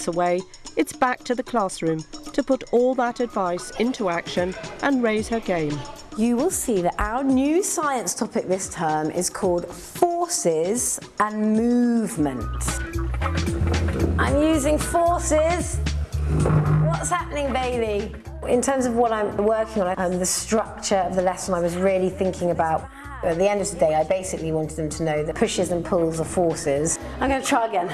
weeks away, it's back to the classroom to put all that advice into action and raise her game. You will see that our new science topic this term is called forces and movement. I'm using forces. What's happening, Bailey? In terms of what I'm working on, the structure of the lesson, I was really thinking about. At the end of the day, I basically wanted them to know that pushes and pulls are forces. I'm going to try again.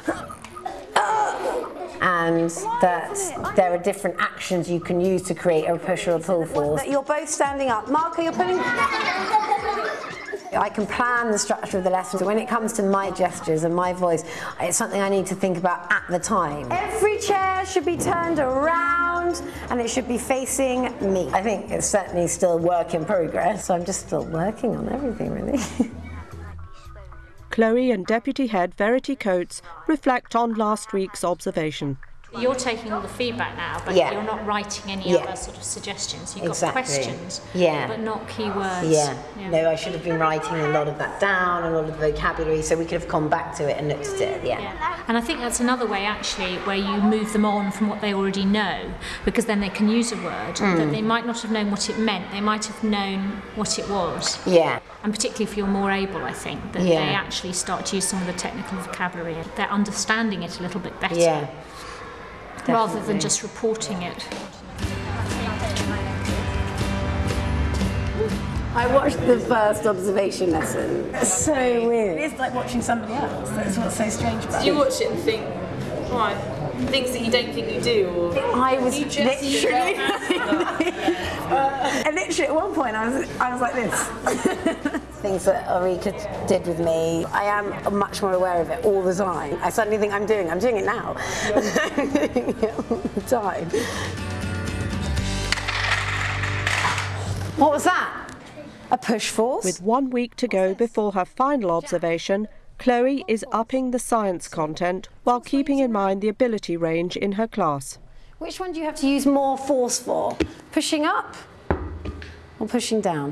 And that there are different actions you can use to create a push or a pull force. You're both standing up. Marco, you're pulling. I can plan the structure of the lesson. So when it comes to my gestures and my voice, it's something I need to think about at the time. Every chair should be turned around and it should be facing me. I think it's certainly still work in progress. So I'm just still working on everything, really. Chloe and Deputy Head Verity Coates reflect on last week's observation. You're taking all the feedback now, but you're not writing any other sort of suggestions. You've got questions, but not keywords. No, I should have been writing a lot of that down and all of the vocabulary, so we could have come back to it and looked at it. And I think that's another way, actually, where you move them on from what they already know, because then they can use a word that they might not have known what it meant. They might have known what it was. And particularly if you're more able, I think, that they actually start to use some of the technical vocabulary. They're understanding it a little bit better. Rather than just reporting it. I watched the first observation lesson. It's so weird. It's like watching somebody else. That's what's so strange about it. Do you watch it and think, why? Things that you don't think you do? Or I was literally... and literally at one point I was like this. Things that Ulrika did with me, I am much more aware of it all the time. I suddenly think I'm doing it now. I'm doing it all the time. What was that? A push force? With 1 week to go before her final observation, Chloe is upping the science content while keeping in mind the ability range in her class. Which one do you have to use more force for? Pushing up or pushing down?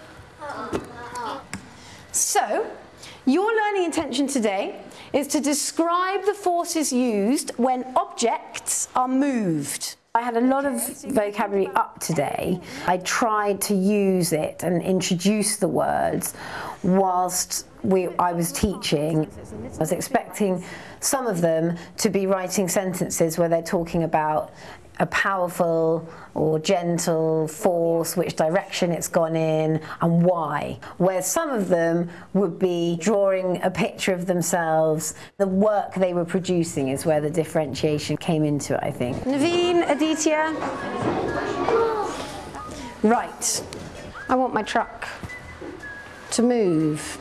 So, your learning intention today is to describe the forces used when objects are moved. I had a lot of vocabulary up today. I tried to use it and introduce the words whilst I was teaching. I was expecting some of them to be writing sentences where they're talking about a powerful or gentle force, which direction it's gone in and why. Where some of them would be drawing a picture of themselves. The work they were producing is where the differentiation came into it, I think. Naveen, Aditya. Right, I want my truck to move.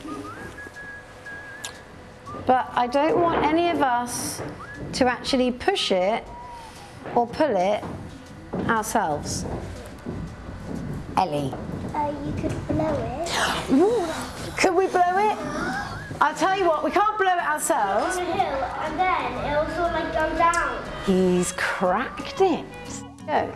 But I don't want any of us to actually push it or pull it ourselves. Ellie. You could blow it. Ooh. Could we blow it? I'll tell you what, we can't blow it ourselves. On a hill, and then it'll sort of like go down. He's cracked it. Go.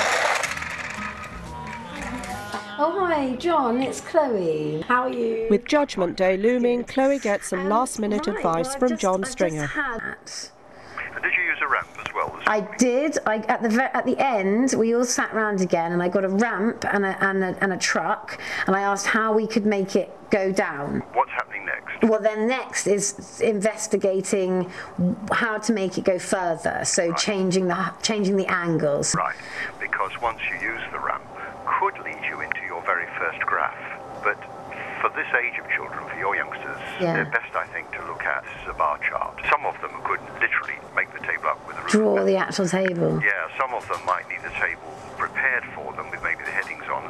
Oh hi, John, it's Chloe. How are you? With Judgment Day looming, Chloe gets some last-minute advice from John Stringer. Did you use a ramp as well? I did. At the end, we all sat round again, and I got a ramp and a truck, and I asked how we could make it go down. What's happening next? Well, then next is investigating how to make it go further. So changing the angles. Right, because once you use the ramp, could lead you into your very first graph, but for this age of children, for your youngsters, they're best, I think, to look at a bar chart. Some of them could literally make the table up with a draw the actual table. Yeah, some of them might need the table prepared for them with maybe the headings on.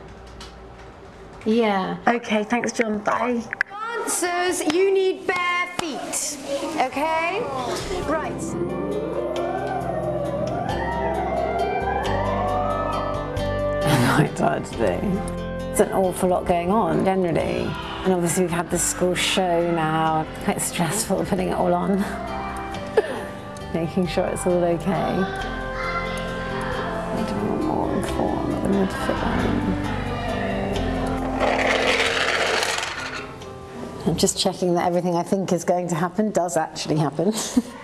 Yeah. Okay, thanks, John. Bye. Answers, you need bare feet. Okay? Right. I'm quite tired today. There's an awful lot going on generally, and obviously we've had the school show now. Quite stressful putting it all on, making sure it's all okay. I don't want more than 4. I'm not going to be able to fit that in. I'm just checking that everything I think is going to happen does actually happen.